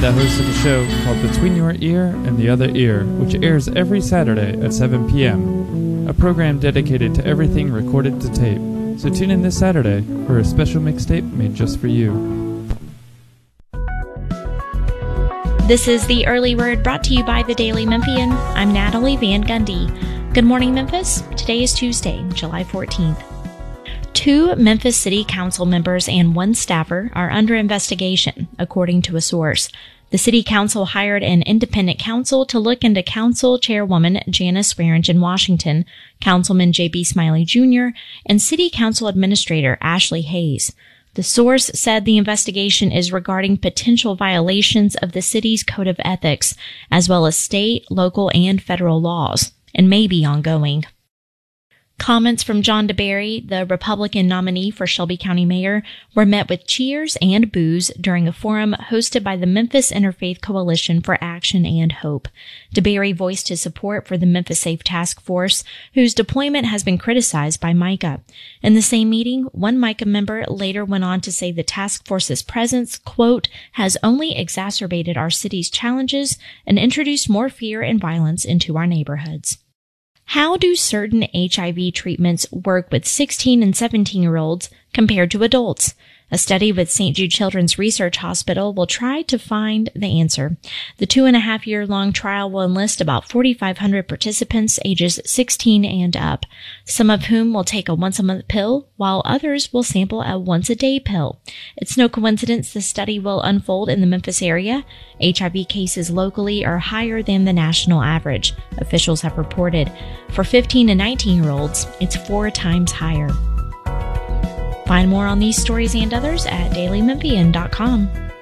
the host of a show called Between Your Ear and the Other Ear, which airs every Saturday at 7 p.m., a program dedicated to everything recorded to tape. So tune in this Saturday for a special mixtape made just for you. This is the Early Word brought to you by the Daily Memphian. I'm Natalie Van Gundy. Good morning, Memphis. Today is Tuesday, July 14th. 2 Memphis City Council members and 1 staffer are under investigation, according to a source. The City Council hired an independent counsel to look into Council Chairwoman Janice Swearingen Washington, Councilman J.B. Smiley Jr., and City Council Administrator Ashley Hayes. The source said the investigation is regarding potential violations of the city's code of ethics, as well as state, local, and federal laws, and may be ongoing. Comments from John DeBerry, the Republican nominee for Shelby County Mayor, were met with cheers and boos during a forum hosted by the Memphis Interfaith Coalition for Action and Hope. DeBerry voiced his support for the Memphis Safe Task Force, whose deployment has been criticized by Micah. In the same meeting, one Micah member later went on to say the task force's presence, quote, has only exacerbated our city's challenges and introduced more fear and violence into our neighborhoods. How do certain HIV treatments work with 16 and 17-year-olds compared to adults? A study with St. Jude Children's Research Hospital will try to find the answer. The 2.5-year-long trial will enlist about 4,500 participants ages 16 and up, some of whom will take a once-a-month pill, while others will sample a once-a-day pill. It's no coincidence the study will unfold in the Memphis area. HIV cases locally are higher than the national average, officials have reported. For 15 and 19-year-olds, it's 4 times higher. Find more on these stories and others at dailymemphian.com.